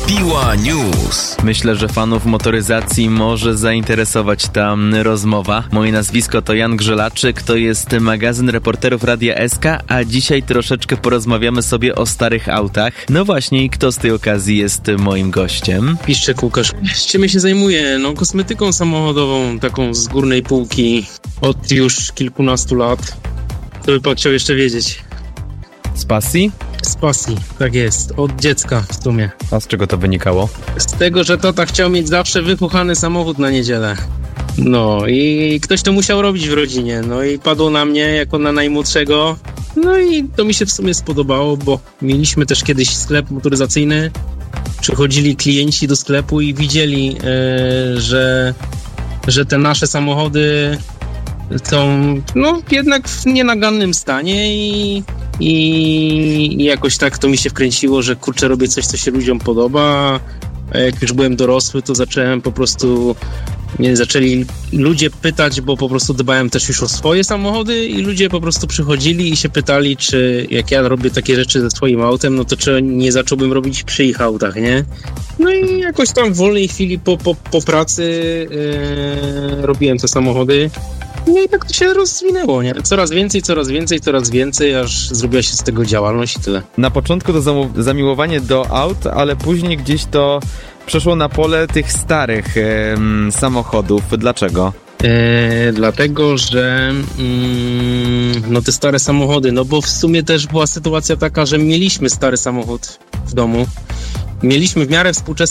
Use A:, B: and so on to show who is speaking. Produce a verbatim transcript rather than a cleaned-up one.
A: Piła News.
B: Myślę, że fanów motoryzacji może zainteresować ta rozmowa. Moje nazwisko to Jan Grzelaczyk, to jest magazyn reporterów Radia S K, a dzisiaj troszeczkę porozmawiamy sobie o starych autach. No właśnie, i kto z tej okazji jest moim gościem?
C: Piszczek Łukasz. Z czym ja się zajmuję? No kosmetyką samochodową, taką z górnej półki od już kilkunastu lat. Kto by pan chciał jeszcze wiedzieć?
B: Z pasji?
C: Z pasji, tak jest. Od dziecka w sumie.
B: A z czego to wynikało?
C: Z tego, że tata chciał mieć zawsze wypuchany samochód na niedzielę. No i ktoś to musiał robić w rodzinie. No i padło na mnie jako na najmłodszego. No i to mi się w sumie spodobało, bo mieliśmy też kiedyś sklep motoryzacyjny. Przychodzili klienci do sklepu i widzieli, yy, że, że te nasze samochody są no jednak w nienagannym stanie i, i, i jakoś tak to mi się wkręciło, że kurczę, robię coś, co się ludziom podoba. A jak już byłem dorosły, to zacząłem po prostu, mnie zaczęli ludzie pytać, bo po prostu dbałem też już o swoje samochody i ludzie po prostu przychodzili i się pytali, czy jak ja robię takie rzeczy ze swoim autem, no to czy nie zacząłbym robić przy ich autach, nie? No i jakoś tam w wolnej chwili po, po, po pracy yy, robiłem te samochody. No i tak to się rozwinęło, nie? Coraz więcej, coraz więcej, coraz więcej, aż zrobiła się z tego działalność i tyle.
B: Na początku to zam- zamiłowanie do aut, ale później gdzieś to przeszło na pole tych starych e, samochodów. Dlaczego?
C: E, dlatego, że mm, no te stare samochody, no bo w sumie też była sytuacja taka, że mieliśmy stary samochód w domu. Mieliśmy w miarę współczesny